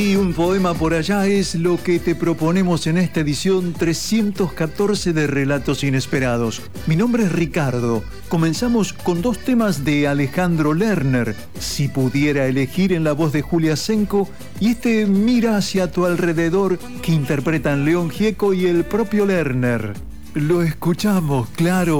Y un poema por allá es lo que te proponemos en esta edición 314 de Relatos Inesperados. Mi nombre es Ricardo. Comenzamos con dos temas de Alejandro Lerner, Si pudiera elegir, en la voz de Julia Senko, y este Mira hacia tu alrededor, que interpretan León Gieco y el propio Lerner. Lo escuchamos, claro.